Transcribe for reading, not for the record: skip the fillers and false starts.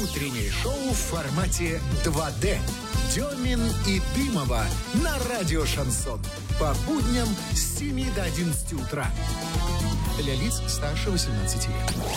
Утреннее шоу в формате 2D. Демин и Дымова на радио «Шансон». По будням с 7 до 11 утра. Для лиц старше 18 лет.